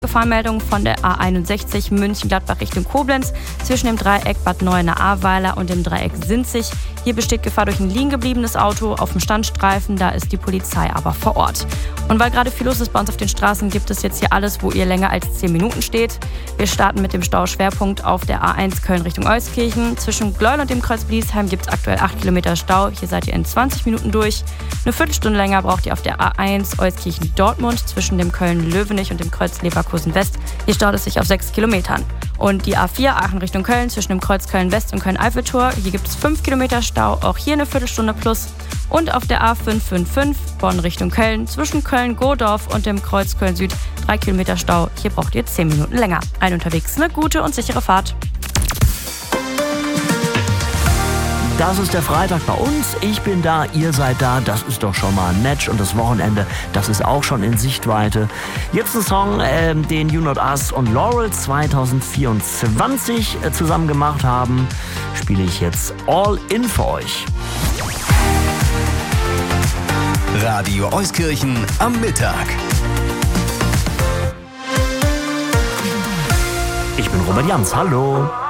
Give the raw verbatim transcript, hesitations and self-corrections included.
Gefahrenmeldung von der A einundsechzig München-Gladbach Richtung Koblenz zwischen dem Dreieck Bad Neuenahr-Ahrweiler und dem Dreieck Sinzig. Hier besteht Gefahr durch ein liegen gebliebenes Auto auf dem Standstreifen, da ist die Polizei aber vor Ort. Und weil gerade viel los ist bei uns auf den Straßen, gibt es jetzt hier alles, wo ihr länger als zehn Minuten steht. Wir starten mit dem Stauschwerpunkt auf der A eins Köln Richtung Euskirchen. Zwischen Gleuel und dem Kreuz Bliesheim gibt es aktuell acht Kilometer Stau. Hier seid ihr in zwanzig Minuten durch. Eine Viertelstunde länger braucht ihr auf der A eins Euskirchen-Dortmund zwischen dem Köln-Löwenich und dem Kreuz Leverkusen-West. Hier staut es sich auf sechs Kilometern. Und die A vier Aachen Richtung Köln zwischen dem Kreuz Köln-West und Köln-Eiffeltor. Hier gibt es fünf Kilometer Stau, auch hier eine Viertelstunde plus. Und auf der A fünf fünf fünf Bonn Richtung Köln zwischen Köln-Godorf und dem Kreuz Köln-Süd drei Kilometer Stau. Hier braucht ihr zehn Minuten länger. Ein unterwegs eine gute und sichere Fahrt. Das ist der Freitag bei uns. Ich bin da, ihr seid da. Das ist doch schon mal ein Match. Und das Wochenende, das ist auch schon in Sichtweite. Jetzt ein Song, äh, den You Not Us und Laurel zwanzig vierundzwanzig äh, zusammen gemacht haben. Spiele ich jetzt All In für euch. Radio Euskirchen am Mittag. Ich bin Robert Jans. Hallo.